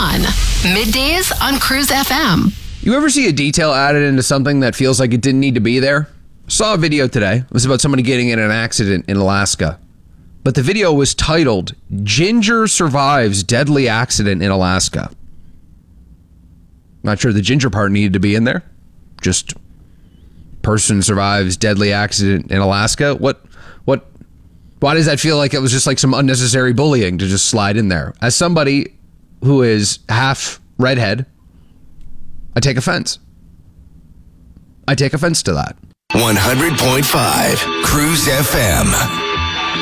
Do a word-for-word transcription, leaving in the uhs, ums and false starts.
fun. Middays on Cruise F M. You ever see a detail added into something that feels like it didn't need to be there? Saw a video today. It was about somebody getting in an accident in Alaska. But the video was titled, Ginger Survives Deadly Accident in Alaska. Not sure the ginger part needed to be in there. Just person survives deadly accident in Alaska. What, what, why does that feel like it was just like some unnecessary bullying to just slide in there? As somebody who is half redhead, I take offense. I take offense to that. one hundred point five Cruise F M.